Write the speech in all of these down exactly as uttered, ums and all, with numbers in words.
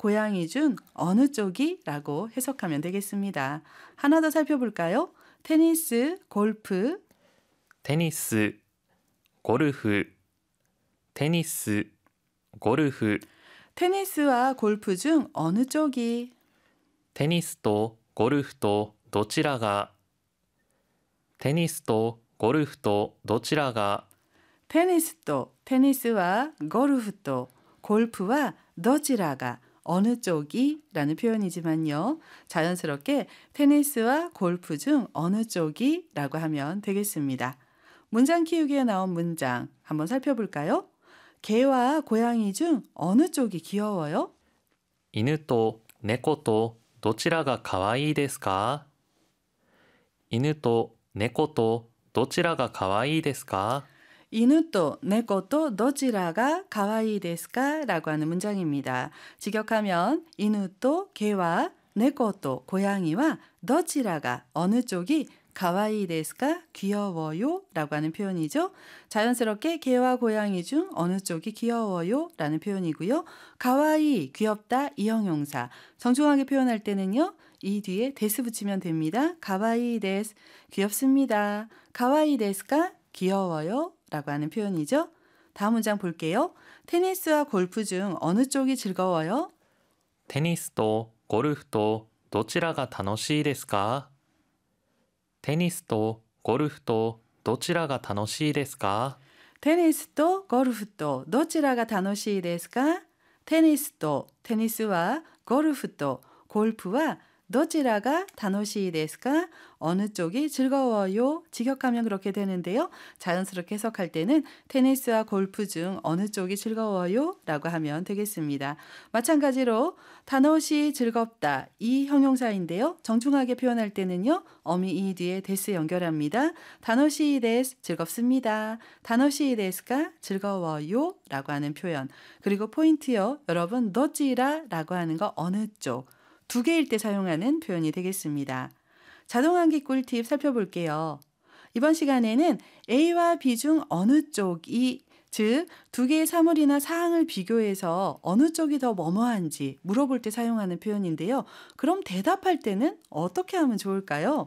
고양이 중 어느 쪽이? 라고 해석하면 되겠습니다. 하나 더 살펴볼까요? 테니스, 골프, テニス、ゴルフ、テニス、ゴルフ、 테니스와 골프 중 어느 쪽이? テニスとゴルフとどちらが、テニスとゴルフとどちらが、 테니스도, 테니스와 골프도, 골프와 도치라가 어느 쪽이? 라는 표현이지만요. 자연스럽게 테니스와 골프 중 어느 쪽이? 라고 하면 되겠습니다. 문장 키우기에 나온 문장 한번 살펴볼까요? 개와 고양이 중 어느 쪽이 귀여워요? 犬と猫とどちらがかわいいですか？犬と猫とどちらがかわいいですか？ 이누또 네코또 도치라가 가와이 데스까? 라고 하는 문장입니다. 직역하면 이누또 개와 네코또 고양이와 도치라가 어느 쪽이 가와이 데스까? 귀여워요? 라고 하는 표현이죠. 자연스럽게 개와 고양이 중 어느 쪽이 귀여워요? 라는 표현이고요. 가와이, 귀엽다, 이 형용사. 정중하게 표현할 때는요. 이 뒤에 데스 붙이면 됩니다. 가와이 데스, 귀엽습니다. 가와이 데스까? 귀여워요? 라고 하는 표현이죠. 다음 문장 볼게요. 테니스와 골프 중 어느 쪽이 즐거워요? テニスとゴルフとどちらが楽しいですか？テニスとゴルフとどちらが楽しいですか？ 테니스도 골프도 도치라가楽しいですか? 테니스도 테니스와 골프도 골프와 도치라가 楽しいですか? 어느 쪽이 즐거워요? 직역하면 그렇게 되는데요. 자연스럽게 해석할 때는 테니스와 골프 중 어느 쪽이 즐거워요? 라고 하면 되겠습니다. 마찬가지로 楽しい 즐겁다 이 형용사인데요. 정중하게 표현할 때는요. 어미 이 뒤에 데스 연결합니다. 楽しいです 즐겁습니다. 楽しいですか? 즐거워요? 라고 하는 표현. 그리고 포인트요. 여러분 도치라 라고 하는 거 어느 쪽 두 개일 때 사용하는 표현이 되겠습니다. 자동환기 꿀팁 살펴볼게요. 이번 시간에는 A와 B 중 어느 쪽이, 즉 두 개의 사물이나 사항을 비교해서 어느 쪽이 더 뭐뭐한지 물어볼 때 사용하는 표현인데요. 그럼 대답할 때는 어떻게 하면 좋을까요?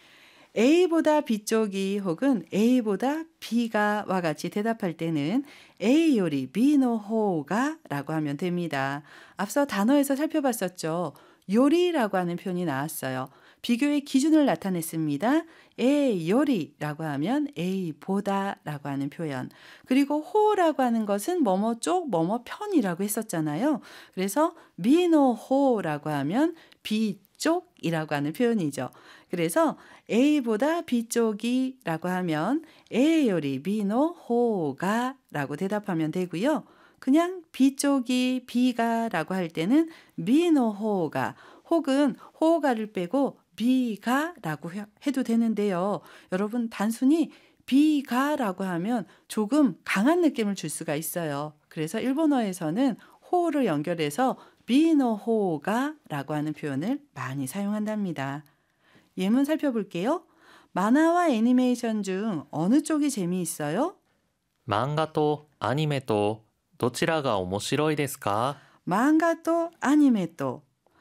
A보다 B 쪽이 혹은 A보다 B가 와 같이 대답할 때는 A 요리 B의 호가 라고 하면 됩니다. 앞서 단어에서 살펴봤었죠. 요리라고 하는 표현이 나왔어요. 비교의 기준을 나타냈습니다. A 요리라고 하면 A보다 라고 하는 표현. 그리고 호라고 하는 것은 뭐뭐 쪽, 뭐뭐 편이라고 했었잖아요. 그래서 미노 호라고 하면 B 쪽이라고 하는 표현이죠. 그래서 A보다 B 쪽이 라고 하면 A 요리 B의 호가 라고 대답하면 되고요. 그냥 B 쪽이 B가 라고 할 때는 B의 호가 혹은 호가를 빼고 B가 라고 해도 되는데요. 여러분 단순히 B가 라고 하면 조금 강한 느낌을 줄 수가 있어요. 그래서 일본어에서는 호를 연결해서 B의 호가 라고 하는 표현을 많이 사용한답니다. 예문 살펴볼게요. 만화와 애니메이션 중 어느 쪽이 재미있어요? 漫画とアニメとどちらが面白いですか？ 만가또 아니메또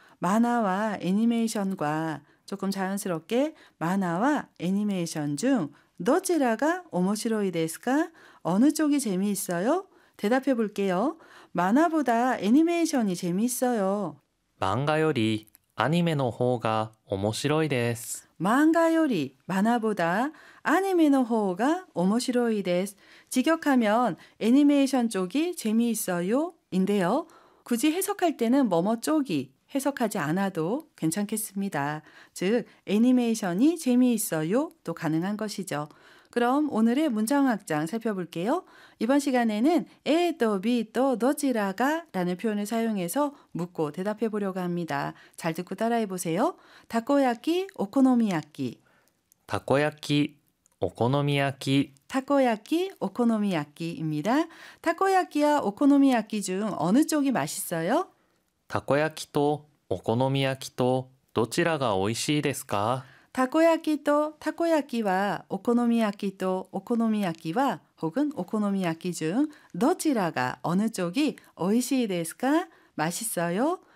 만화와 애니메이션과 조금 자연스럽게 만화와 애니메이션 중 도치라가 오모시로이 데스까? 어느 쪽이 재미있어요? 대답해 볼게요. 만화보다 애니메이션이 재미있어요. 漫画よりアニメの方が面白いです。 만가 요리 만화보다 아니메의 호가 오모시로이 데스. 직역하면 애니메이션 쪽이 재미있어요 인데요. 굳이 해석할 때는 뭐뭐 쪽이 해석하지 않아도 괜찮겠습니다. 즉 애니메이션이 재미있어요 도 가능한 것이죠. 그럼 오늘의 문장확장 살펴볼게요. 이번 시간에는 A 또 B 또 도치라가 라는 표현을 사용해서 묻고 대답해 보려고 합니다. 잘 듣고 따라해 보세요. 타코야키, 오코노미야키. たこ焼き、お好み焼き、 타코야키, 오코노미야키입니다. 타코야키와 오코노미야키 중 어느 쪽이 맛있어요? たこ焼きとお好み焼きとどちらが美味しいですか？ 타코야키 또 타코야키와 오코노미야키 또 오코노미야키와 혹은 오코노미야키 중 도치라가 어느 쪽이 오이시 데스까? 맛있어요?